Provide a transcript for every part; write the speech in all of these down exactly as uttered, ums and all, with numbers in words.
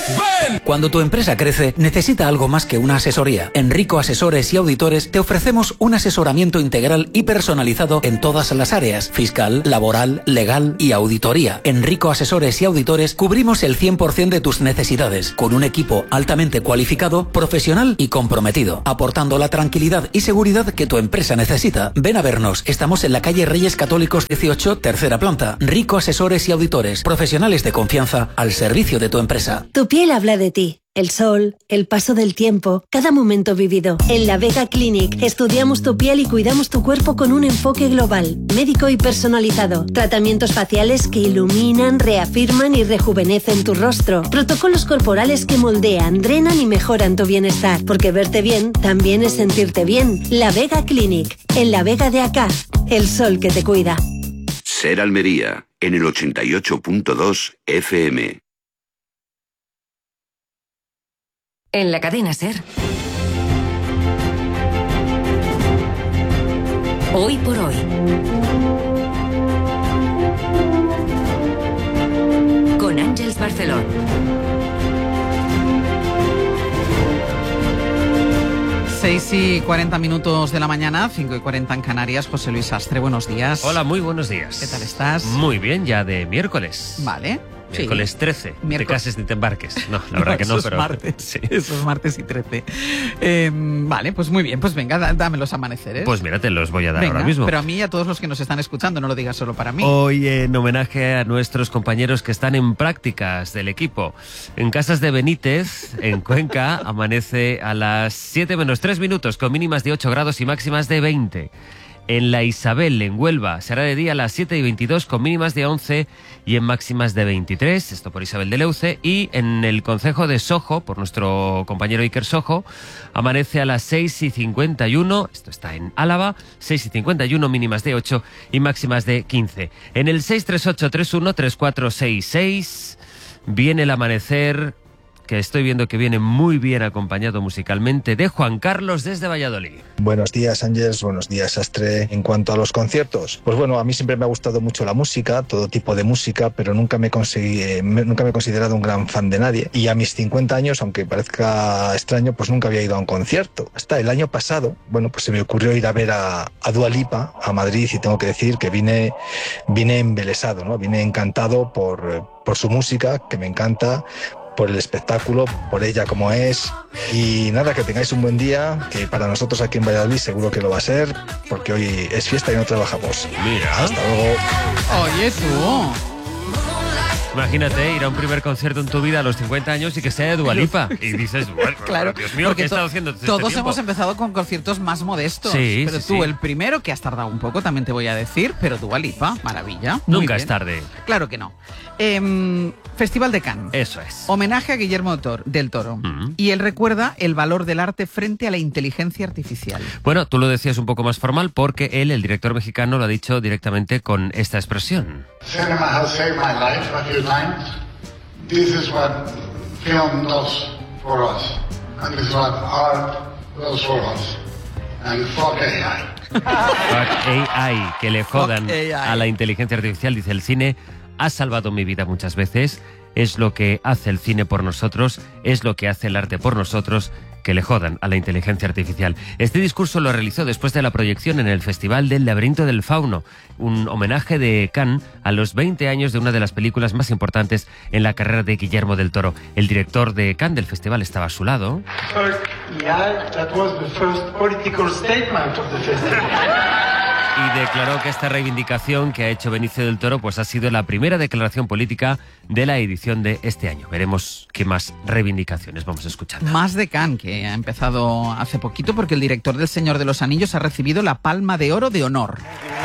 ¡Ven! Cuando tu empresa crece, necesita algo más que una asesoría. En Rico Asesores y Auditores te ofrecemos un asesoramiento integral y personalizado en todas las áreas: fiscal, laboral, legal y auditoría. En Rico Asesores y Auditores cubrimos el cien por ciento de tus necesidades, con un equipo altamente cualificado, profesional y comprometido, aportando la tranquilidad y seguridad que tu empresa necesita. Ven a vernos. Estamos en la calle Reyes Católicos dieciocho, tercera planta. Rico Asesores y Auditores, profesionales de confianza al servicio de tu empresa. Tu piel habla de ti. El sol, el paso del tiempo, cada momento vivido. En La Vega Clinic estudiamos tu piel y cuidamos tu cuerpo con un enfoque global, médico y personalizado. Tratamientos faciales que iluminan, reafirman y rejuvenecen tu rostro. Protocolos corporales que moldean, drenan y mejoran tu bienestar. Porque verte bien también es sentirte bien. La Vega Clinic, en La Vega de Acá, el sol que te cuida. Ser Almería, en el ochenta y ocho punto dos F M. En la cadena SER. Hoy por hoy. Con Ángeles Barceló. seis y cuarenta minutos de la mañana, cinco y cuarenta en Canarias. José Luis Sastre, buenos días. Hola, muy buenos días. ¿Qué tal estás? Muy bien, ya de miércoles. Vale. Miércoles sí. trece. Miércoles. Te cases ni te embarques. No, la verdad no, que no, esos pero... Martes, sí. Esos martes y trece. Eh, vale, pues muy bien. Pues venga, dá, dame los amaneceres. Pues mira, te los voy a dar venga, ahora mismo. Pero a mí y a todos los que nos están escuchando, no lo digas solo para mí. Hoy en homenaje a nuestros compañeros que están en prácticas del equipo. En Casas de Benítez, en Cuenca, amanece a las siete menos tres minutos, con mínimas de ocho grados y máximas de veinte. En la Isabel, en Huelva, será de día a las siete y veintidós con mínimas de once y en máximas de veintitrés, esto por Isabel de Leuce. Y en el concejo de Sojo, por nuestro compañero Iker Sojo, amanece a las seis y cincuenta y uno, esto está en Álava, seis y cincuenta y uno, mínimas de ocho y máximas de quince. En el seis tres ocho tres uno tres cuatro seis seis viene el amanecer, que estoy viendo que viene muy bien acompañado musicalmente, de Juan Carlos desde Valladolid. Buenos días, Ángeles, buenos días, Sastre. En cuanto a los conciertos, pues bueno, a mí siempre me ha gustado mucho la música, todo tipo de música, pero nunca me, conseguí, eh, me, nunca me he considerado un gran fan de nadie. Y a mis cincuenta años, aunque parezca extraño, pues nunca había ido a un concierto. Hasta el año pasado, bueno, pues se me ocurrió ir a ver a, a Dua Lipa a Madrid, y tengo que decir que vine, vine embelesado, ¿no? Vine encantado por, por su música, que me encanta, por el espectáculo, por ella como es. Y nada, que tengáis un buen día, que para nosotros aquí en Valladolid seguro que lo va a ser, porque hoy es fiesta y no trabajamos. Mira. Hasta luego. Oye, tú. Imagínate ir a un primer concierto en tu vida a los cincuenta años y que sea de Dua Lipa. Y dices, bueno, claro, Dios mío, ¿qué he estado haciendo todo Todos este tiempo? hemos empezado con conciertos más modestos. Sí, pero sí, tú, sí. el primero, que has tardado un poco, también te voy a decir, pero Dua Lipa, maravilla. Muy Nunca bien. es tarde. Claro que no. Eh, Festival de Cannes. Eso es. Homenaje a Guillermo Tor- del Toro. Mm. Y él recuerda el valor del arte frente a la inteligencia artificial. Bueno, tú lo decías un poco más formal porque él, el director mexicano, lo ha dicho directamente con esta expresión. Cinema has saved my life a few times. This is what film does for us. And this is what art does for us. And fuck A I. Fuck A I, que le jodan Fuck A I. a la inteligencia artificial, dice el cine. Ha salvado mi vida muchas veces, es lo que hace el cine por nosotros, es lo que hace el arte por nosotros, que le jodan a la inteligencia artificial. Este discurso lo realizó después de la proyección en el Festival del Laberinto del Fauno, un homenaje de Cannes a los veinte años de una de las películas más importantes en la carrera de Guillermo del Toro. El director de Cannes del festival estaba a su lado. Yeah, that was the first political statement of the festival. Y declaró que esta reivindicación que ha hecho Benicio del Toro pues ha sido la primera declaración política de la edición de este año. Veremos qué más reivindicaciones vamos a escuchar. Más de Cannes, que ha empezado hace poquito, porque el director del Señor de los Anillos ha recibido la Palma de Oro de Honor.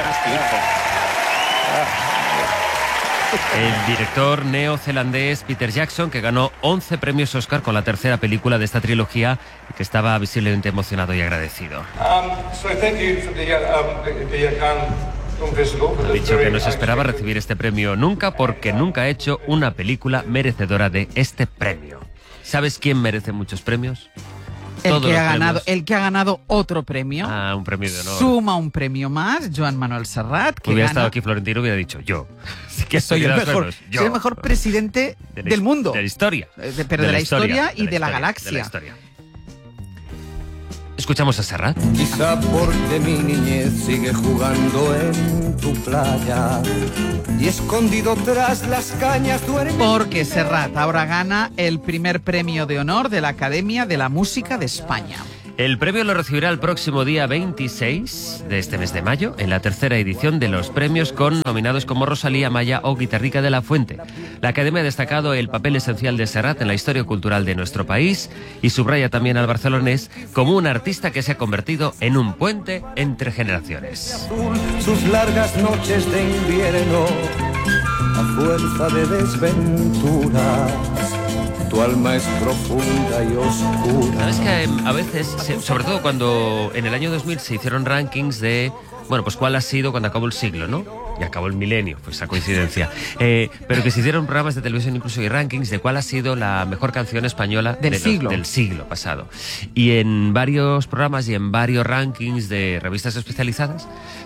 El director neozelandés Peter Jackson, que ganó once premios Oscar con la tercera película de esta trilogía, y que estaba visiblemente emocionado y agradecido. Um, so thank you for the, uh, um, the, the, uh, Ha dicho que no se esperaba recibir este premio nunca porque nunca ha hecho una película merecedora de este premio. ¿Sabes quién merece muchos premios? El todos que, los ha ganado, premios. el que ha ganado otro premio. Ah, un premio de honor. Suma un premio más, Joan Manuel Serrat, que hubiera gana, estado aquí Florentino, hubiera dicho yo. que soy el los mejor, premios, yo. soy el mejor presidente De la del his- mundo. De la historia. Eh, de- pero de, la historia, y de la, historia, galaxia. de la historia. Escuchamos a Serrat. Quizá porque mi niñez sigue jugando en tu playa y escondido tras las cañas duerme. Porque Serrat ahora gana el primer premio de honor de la Academia de la Música de España. El premio lo recibirá el próximo día veintiséis de este mes de mayo, en la tercera edición de los premios, con nominados como Rosalía, Maya o Guitarrica de la Fuente. La Academia ha destacado el papel esencial de Serrat en la historia cultural de nuestro país y subraya también al barcelonés como un artista que se ha convertido en un puente entre generaciones. Sus largas noches de invierno a fuerza de desventuras. Tu alma es profunda y oscura. ¿Sabes que a veces, se- sobre todo cuando en el año dos mil se hicieron rankings de, bueno, pues cuál ha sido cuando acabó el siglo, ¿no? Y acabó el milenio, pues esa coincidencia. Eh, pero que se hicieron programas de televisión incluso y rankings de cuál ha sido la mejor canción española Del de los- siglo. del siglo pasado. Y en varios programas y en varios rankings de revistas especializadas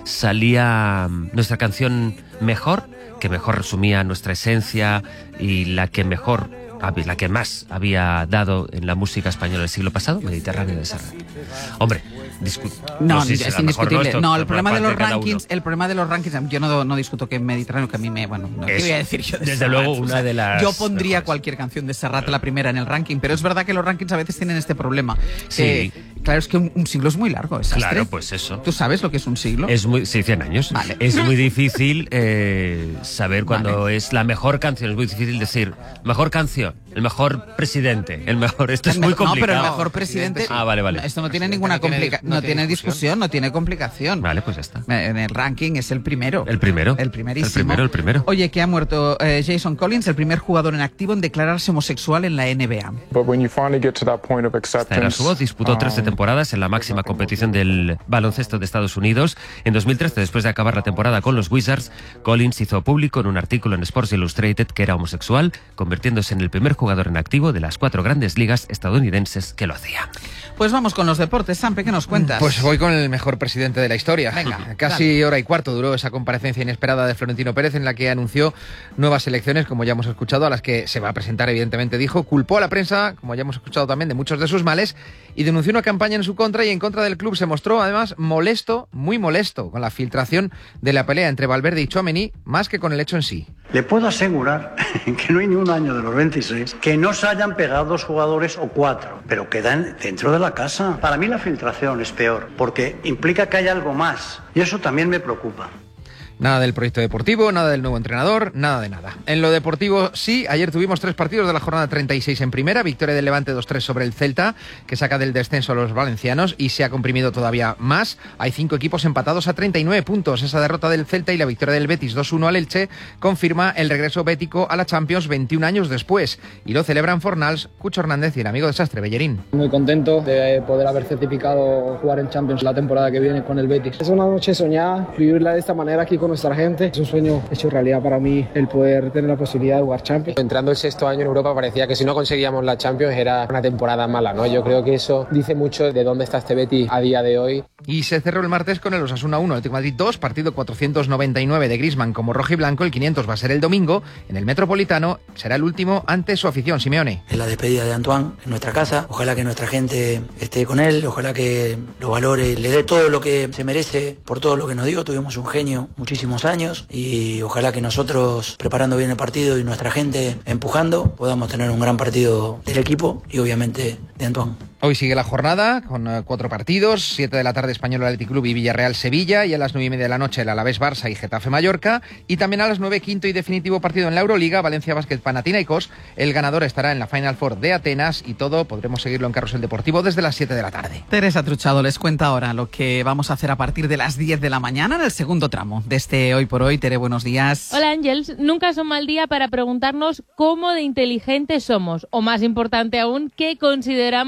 salía mm, nuestra canción mejor, que mejor resumía nuestra esencia y la que mejor, la que más había dado en la música española del siglo pasado, Mediterráneo de Serrat. Hombre, discu- No, sé si es será mejor indiscutible. esto, No, el por problema de parte los cada uno. rankings, el problema de los rankings, yo no, no discuto que Mediterráneo, que a mí me, bueno, no, ¿qué Es, voy a decir yo de desde Serrat? luego, O una sea, de las yo pondría mejores. cualquier canción de Serrat la primera en el ranking, pero es verdad que los rankings a veces tienen este problema. Sí. Que, claro, es que un, un siglo es muy largo, es Claro, Astre. pues eso. ¿Tú sabes lo que es un siglo? Es muy, sí, cien años. Vale. Es muy difícil eh, saber cuándo Vale. es la mejor canción. Es muy difícil decir, mejor canción, el mejor presidente, el mejor... Esto es El muy mejor- complicado. No, pero el mejor presidente... Ah, vale, vale. Esto no tiene ninguna no tiene complicación, dis- no, no tiene tiene discusión, no tiene complicación. Vale, pues ya está. En el ranking es el primero. El primero. El primerísimo. El primero, el primero. Oye, que ha muerto eh, Jason Collins, el primer jugador en activo en declararse homosexual en la N B A. But when you finally get to that point of Esta era acceptance, su voz. Disputó trece um, temporadas en la máxima competición del baloncesto de Estados Unidos. En dos mil trece, después de acabar la temporada con los Wizards, Collins hizo público en un artículo en Sports Illustrated que era homosexual, convirtiéndose en el primer jugador en activo de las cuatro grandes ligas estadounidenses que lo hacía. Pues vamos con los deportes. Sampe, ¿qué nos cuentas? Pues voy con el mejor presidente de la historia. Venga, Casi dale. hora y cuarto duró esa comparecencia inesperada de Florentino Pérez en la que anunció nuevas elecciones, como ya hemos escuchado, a las que se va a presentar, evidentemente, dijo. Culpó a la prensa, como ya hemos escuchado también, de muchos de sus males y denunció una campaña en su contra y en contra del club. Se mostró, además, molesto, muy molesto, con la filtración de la pelea entre Valverde y Tchouaméni, más que con el hecho en sí. Le puedo asegurar que no hay ni un año de los veintiséis que no se hayan pegado dos jugadores o cuatro, pero quedan dentro de la casa. Para mí la filtración es peor, porque implica que hay algo más, y eso también me preocupa. Nada del proyecto deportivo, nada del nuevo entrenador, nada de nada. En lo deportivo sí, ayer tuvimos tres partidos de la jornada treinta y seis en primera, victoria del Levante dos tres sobre el Celta, que saca del descenso a los valencianos y se ha comprimido todavía más. Hay cinco equipos empatados a treinta y nueve puntos. Esa derrota del Celta y la victoria del Betis dos uno al Elche confirma el regreso bético a la Champions veintiún años después. Y lo celebran Fornals, Cucho Hernández y el amigo de Sastre, Bellerín. Muy contento de poder haber certificado jugar en Champions la temporada que viene con el Betis. Es una noche soñada, vivirla de esta manera aquí con nuestra gente. Es un sueño hecho realidad para mí el poder tener la posibilidad de jugar Champions. Entrando el sexto año en Europa parecía que si no conseguíamos la Champions era una temporada mala, ¿no? Yo creo que eso dice mucho de dónde está este Betis a día de hoy. Y se cerró el martes con el Osasuna uno, Atlético de Madrid dos, partido cuatrocientos noventa y nueve de Griezmann como rojo y blanco. El quinientos va a ser el domingo en el Metropolitano. Será el último ante su afición, Simeone. Es la despedida de Antoine en nuestra casa. Ojalá que nuestra gente esté con él, ojalá que lo valore, le dé todo lo que se merece por todo lo que nos dio. Tuvimos un genio muchísimos años y ojalá que nosotros, preparando bien el partido y nuestra gente empujando, podamos tener un gran partido del equipo y obviamente de Antoine. Hoy sigue la jornada con uh, cuatro partidos, siete de la tarde Español Athletic Club y Villarreal Sevilla, y a las nueve y media de la noche el Alavés Barça y Getafe Mallorca, y también a las nueve quinto y definitivo partido en la Euroliga, Valencia Basket Panathinaikos. El ganador estará en la Final Four de Atenas y todo podremos seguirlo en Carrusel Deportivo desde las siete de la tarde. Teresa Truchado les cuenta ahora lo que vamos a hacer a partir de las diez de la mañana en el segundo tramo de este Hoy por Hoy. Tere, buenos días. Hola Ángels, nunca es un mal día para preguntarnos cómo de inteligentes somos, o más importante aún, qué consideramos inteligentes.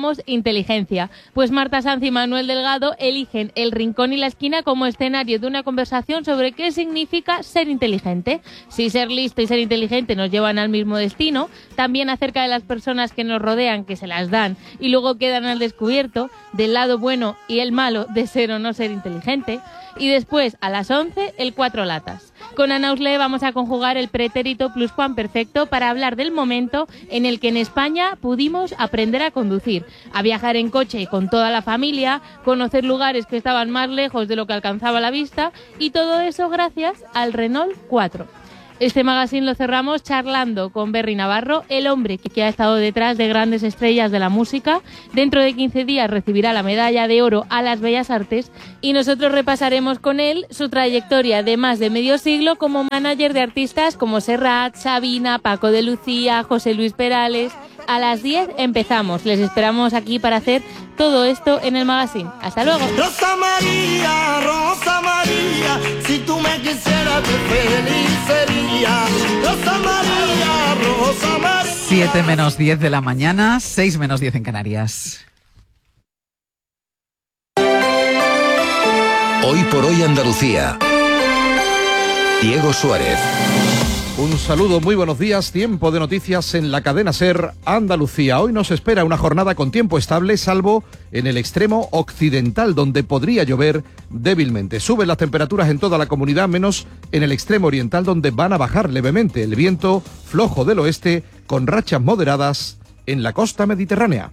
inteligencia. Pues Marta Sanz y Manuel Delgado eligen El Rincón y la Esquina como escenario de una conversación sobre qué significa ser inteligente. Si ser listo y ser inteligente nos llevan al mismo destino, también acerca de las personas que nos rodean, que se las dan y luego quedan al descubierto, del lado bueno y el malo de ser o no ser inteligente. Y después, a las once, el Cuatro Latas. Con Ana Usle vamos a conjugar el pretérito pluscuamperfecto para hablar del momento en el que en España pudimos aprender a conducir, a viajar en coche con toda la familia, conocer lugares que estaban más lejos de lo que alcanzaba la vista, y todo eso gracias al Renault cuatro. Este magazine lo cerramos charlando con Berry Navarro, el hombre que ha estado detrás de grandes estrellas de la música. Dentro de quince días recibirá la medalla de oro a las Bellas Artes y nosotros repasaremos con él su trayectoria de más de medio siglo como manager de artistas como Serrat, Sabina, Paco de Lucía, José Luis Perales. A las diez empezamos. Les esperamos aquí para hacer todo esto en el magazine. ¡Hasta luego! Rosa María, Rosa María, si tú me quisieras, qué feliz sería. Rosa María, Rosa María. siete menos diez de la mañana, seis menos diez en Canarias. Hoy por hoy Andalucía. Diego Suárez. Un saludo, muy buenos días, tiempo de noticias en la cadena SER Andalucía. Hoy nos espera una jornada con tiempo estable, salvo en el extremo occidental, donde podría llover débilmente. Suben las temperaturas en toda la comunidad, menos en el extremo oriental, donde van a bajar levemente. El viento flojo del oeste, con rachas moderadas en la costa mediterránea.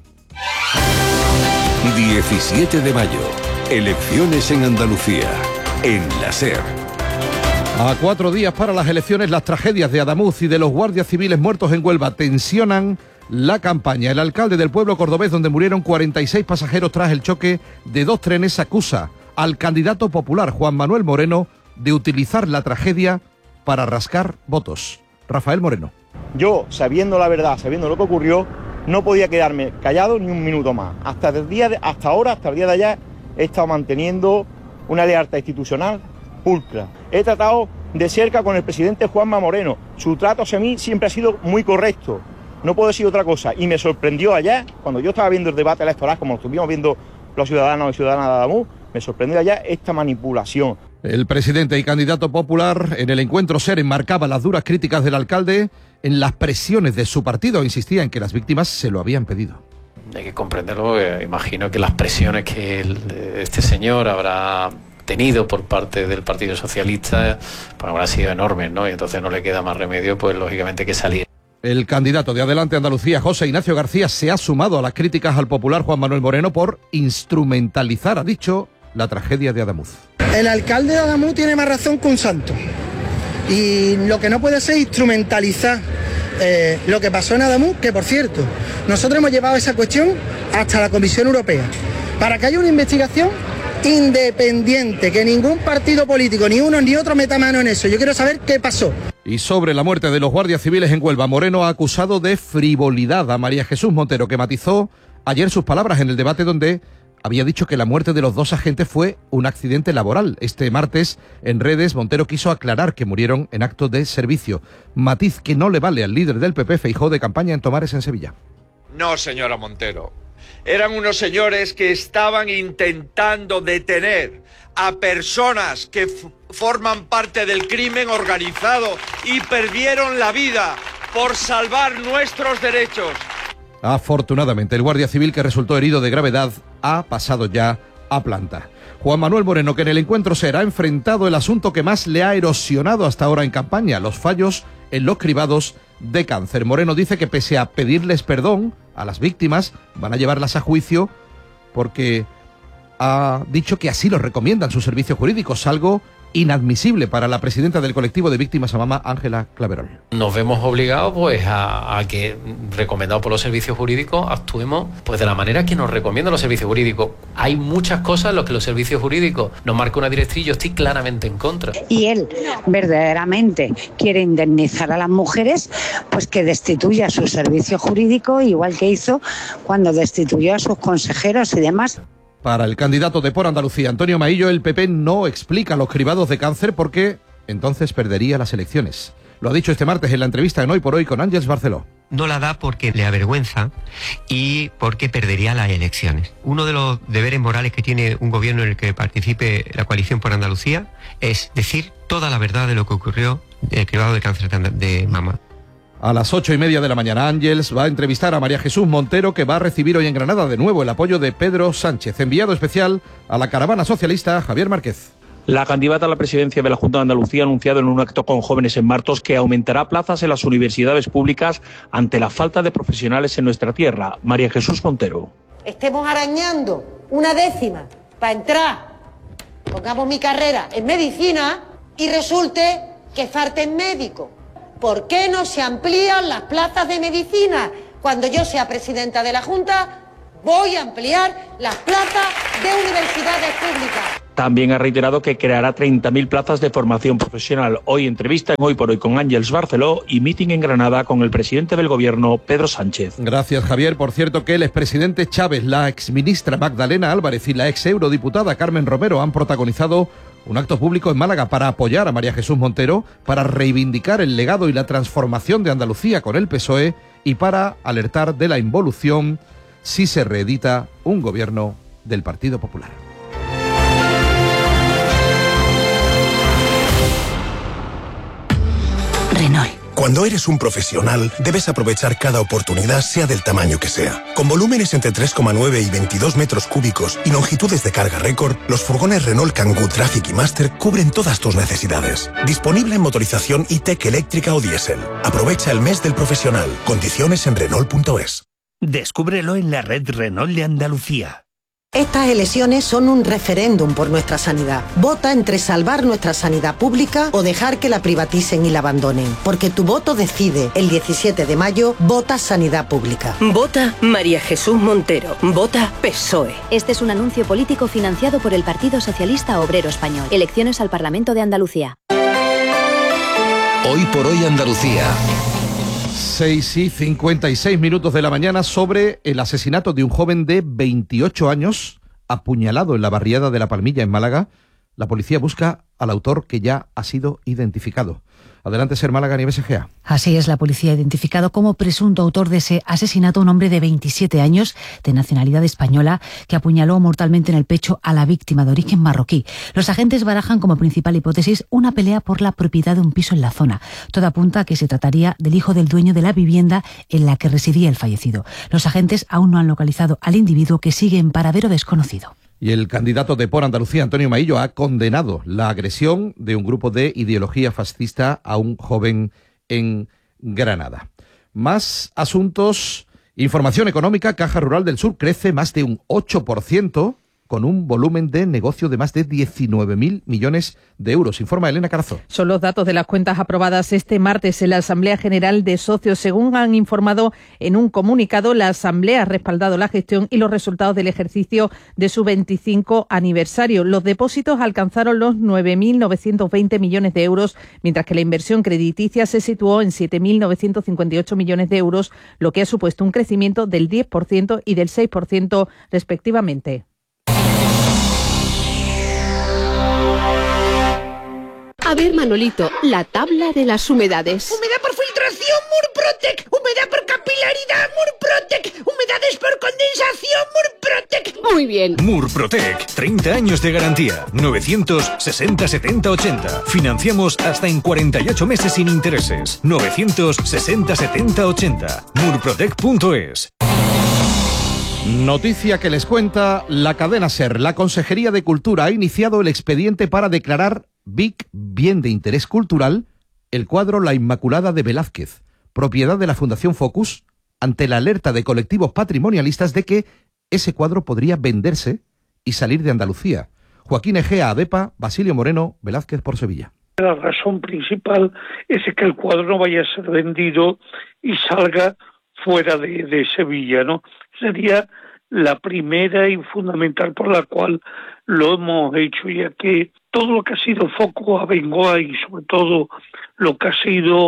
diecisiete de mayo, elecciones en Andalucía, en la SER. A cuatro días para las elecciones, las tragedias de Adamuz y de los guardias civiles muertos en Huelva tensionan la campaña. El alcalde del pueblo cordobés, donde murieron cuarenta y seis pasajeros tras el choque de dos trenes, acusa al candidato popular Juan Manuel Moreno de utilizar la tragedia para rascar votos. Rafael Moreno. Yo, sabiendo la verdad, sabiendo lo que ocurrió, no podía quedarme callado ni un minuto más. Hasta, el día de, hasta ahora, hasta el día de ayer, he estado manteniendo una lealtad institucional pulcra. He tratado de cerca con el presidente Juanma Moreno. Su trato hacia mí siempre ha sido muy correcto. No puedo decir otra cosa. Y me sorprendió ayer, cuando yo estaba viendo el debate electoral, como lo estuvimos viendo los ciudadanos y ciudadanas de Adamuz, me sorprendió ayer esta manipulación. El presidente y candidato popular en el encuentro SER enmarcaba las duras críticas del alcalde en las presiones de su partido. Insistía en que las víctimas se lo habían pedido. Hay que comprenderlo. Eh, imagino que las presiones que el, este señor habrá tenido por parte del Partido Socialista pues habrá sido enormes, ¿no? Y entonces no le queda más remedio, pues lógicamente, que salir. El candidato de Adelante Andalucía, José Ignacio García, se ha sumado a las críticas al popular Juan Manuel Moreno por instrumentalizar, ha dicho, la tragedia de Adamuz. El alcalde de Adamuz tiene más razón que un santo. Y lo que no puede ser instrumentalizar eh, lo que pasó en Adamuz, que por cierto, nosotros hemos llevado esa cuestión hasta la Comisión Europea, para que haya una investigación independiente, que ningún partido político, ni uno ni otro, meta mano en eso. Yo quiero saber qué pasó. Y sobre la muerte de los guardias civiles en Huelva, Moreno ha acusado de frivolidad a María Jesús Montero, que matizó ayer sus palabras en el debate donde había dicho que la muerte de los dos agentes fue un accidente laboral. Este martes, en redes, Montero quiso aclarar que murieron en acto de servicio. Matiz que no le vale al líder del P P, Feijóo, de campaña en Tomares, en Sevilla. No, señora Montero. Eran unos señores que estaban intentando detener a personas que f- forman parte del crimen organizado y perdieron la vida por salvar nuestros derechos. Afortunadamente, el guardia civil que resultó herido de gravedad ha pasado ya a planta. Juan Manuel Moreno, que en el encuentro SER ha enfrentado el asunto que más le ha erosionado hasta ahora en campaña, los fallos en los cribados de cáncer. Moreno dice que pese a pedirles perdón a las víctimas, van a llevarlas a juicio porque ha dicho que así lo recomiendan sus servicios jurídicos, algo inadmisible para la presidenta del colectivo de víctimas AMAMA, Ángela Claverol. Nos vemos obligados pues a, a que, recomendado por los servicios jurídicos, actuemos pues de la manera que nos recomiendan los servicios jurídicos. Hay muchas cosas en las que los servicios jurídicos nos marcan una directriz y yo estoy claramente en contra. Y él verdaderamente quiere indemnizar a las mujeres, pues que destituya su servicio jurídico, igual que hizo cuando destituyó a sus consejeros y demás. Para el candidato de Por Andalucía, Antonio Maillo, el P P no explica los cribados de cáncer porque entonces perdería las elecciones. Lo ha dicho este martes en la entrevista en Hoy por Hoy con Ángels Barceló. no la da porque le avergüenza y porque perdería las elecciones. Uno de los deberes morales que tiene un gobierno en el que participe la Coalición por Andalucía es decir toda la verdad de lo que ocurrió en el cribado de cáncer de mama. A las ocho y media de la mañana, Ángels va a entrevistar a María Jesús Montero, que va a recibir hoy en Granada de nuevo el apoyo de Pedro Sánchez, enviado especial a la caravana socialista Javier Márquez. La candidata a la presidencia de la Junta de Andalucía ha anunciado en un acto con jóvenes en Martos que aumentará plazas en las universidades públicas ante la falta de profesionales en nuestra tierra. María Jesús Montero. Estemos arañando una décima para entrar, pongamos mi carrera en medicina, y resulte que falten médicos. ¿Por qué no se amplían las plazas de medicina? Cuando yo sea presidenta de la Junta, voy a ampliar las plazas de universidades públicas. También ha reiterado que creará treinta mil plazas de formación profesional. Hoy entrevista en Hoy por Hoy con Ángels Barceló y meeting en Granada con el presidente del Gobierno, Pedro Sánchez. Gracias, Javier. Por cierto, que el expresidente Chávez, la exministra Magdalena Álvarez y la ex eurodiputada Carmen Romero han protagonizado un acto público en Málaga para apoyar a María Jesús Montero, para reivindicar el legado y la transformación de Andalucía con el P S O E y para alertar de la involución si se reedita un gobierno del Partido Popular. Renault. Cuando eres un profesional, debes aprovechar cada oportunidad, sea del tamaño que sea. Con volúmenes entre tres coma nueve y veintidós metros cúbicos y longitudes de carga récord, los furgones Renault Kangoo Traffic y Master cubren todas tus necesidades. Disponible en motorización E-Tech eléctrica o diésel. Aprovecha el mes del profesional. Condiciones en Renault punto es. Descúbrelo en la red Renault de Andalucía. Estas elecciones son un referéndum por nuestra sanidad. Vota entre salvar nuestra sanidad pública o dejar que la privaticen y la abandonen. Porque tu voto decide. El diecisiete de mayo, vota Sanidad Pública. Vota María Jesús Montero. Vota P S O E. Este es un anuncio político financiado por el Partido Socialista Obrero Español. Elecciones al Parlamento de Andalucía. Hoy por Hoy Andalucía. seis y cincuenta y seis minutos de la mañana, sobre el asesinato de un joven de veintiocho años apuñalado en la barriada de La Palmilla, en Málaga. La policía busca al autor, que ya ha sido identificado. Adelante, Ser Málaga, Nieves Egea. Así es, la policía ha identificado como presunto autor de ese asesinato a un hombre de veintisiete años, de nacionalidad española, que apuñaló mortalmente en el pecho a la víctima, de origen marroquí. Los agentes barajan como principal hipótesis una pelea por la propiedad de un piso en la zona. Todo apunta a que se trataría del hijo del dueño de la vivienda en la que residía el fallecido. Los agentes aún no han localizado al individuo, que sigue en paradero desconocido. Y el candidato de Por Andalucía, Antonio Maillo, ha condenado la agresión de un grupo de ideología fascista a un joven en Granada. Más asuntos. Información económica. Caja Rural del Sur crece más de un ocho por ciento con un volumen de negocio de más de diecinueve mil millones de euros. Informa Elena Carazo. Son los datos de las cuentas aprobadas este martes en la Asamblea General de Socios. Según han informado en un comunicado, la Asamblea ha respaldado la gestión y los resultados del ejercicio de su veinticinco aniversario. Los depósitos alcanzaron los nueve mil novecientos veinte millones de euros, mientras que la inversión crediticia se situó en siete mil novecientos cincuenta y ocho millones de euros, lo que ha supuesto un crecimiento del diez por ciento y del seis por ciento respectivamente. A ver, Manolito, la tabla de las humedades. Humedad por filtración, Murprotec. Humedad por capilaridad, Murprotec. Humedades por condensación, Murprotec. Muy bien. Murprotec, treinta años de garantía. novecientos sesenta setenta ochenta. Financiamos hasta en cuarenta y ocho meses sin intereses. novecientos sesenta setenta ochenta. Murprotec punto es. Noticia que les cuenta la cadena SER. La Consejería de Cultura ha iniciado el expediente para declarar B I C Bien de Interés Cultural el cuadro La Inmaculada de Velázquez, propiedad de la Fundación Focus, ante la alerta de colectivos patrimonialistas de que ese cuadro podría venderse y salir de Andalucía. Joaquín Egea, ADEPA, Basilio Moreno, Velázquez por Sevilla. La razón principal es que el cuadro no vaya a ser vendido y salga fuera de, de Sevilla, ¿no? Sería la primera y fundamental por la cual lo hemos hecho, ya que todo lo que ha sido Foco a Bengoa y sobre todo lo que ha sido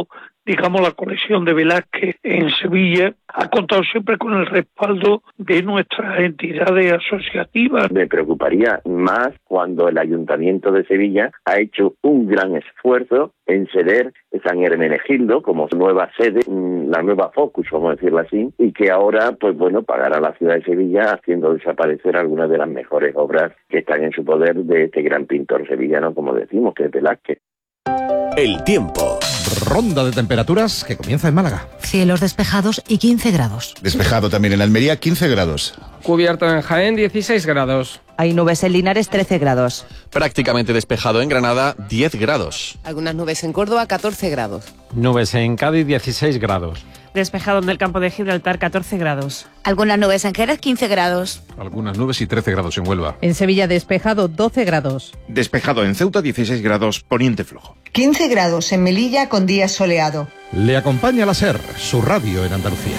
digamos, la colección de Velázquez en Sevilla ha contado siempre con el respaldo de nuestras entidades asociativas. Me preocuparía más cuando el Ayuntamiento de Sevilla ha hecho un gran esfuerzo en ceder San Hermenegildo como nueva sede, la nueva Focus, vamos a decirlo así, y que ahora, pues bueno, pagará a la ciudad de Sevilla haciendo desaparecer algunas de las mejores obras que están en su poder de este gran pintor sevillano, como decimos, que es Velázquez. El tiempo. Ronda de temperaturas que comienza en Málaga. Cielos despejados y quince grados. Despejado también en Almería, quince grados. Cubierto en Jaén, dieciséis grados. Hay nubes en Linares, trece grados. Prácticamente despejado en Granada, diez grados. Algunas nubes en Córdoba, catorce grados. Nubes en Cádiz, dieciséis grados. Despejado en el campo de Gibraltar, catorce grados. Algunas nubes en Jerez, quince grados. Algunas nubes y trece grados en Huelva. En Sevilla despejado, doce grados. Despejado en Ceuta, dieciséis grados, poniente flojo. quince grados en Melilla con día soleado. Le acompaña la SER, su radio en Andalucía.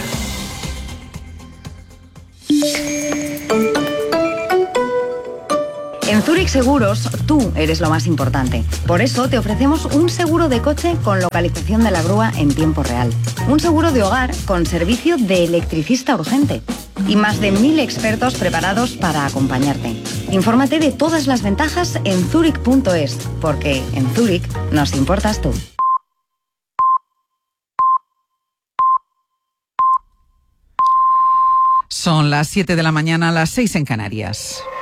En Zurich Seguros, tú eres lo más importante. Por eso te ofrecemos un seguro de coche con localización de la grúa en tiempo real. Un seguro de hogar con servicio de electricista urgente. Y más de mil expertos preparados para acompañarte. Infórmate de todas las ventajas en zurich punto es, porque en Zurich nos importas tú. Son las siete de la mañana, las seis en Canarias.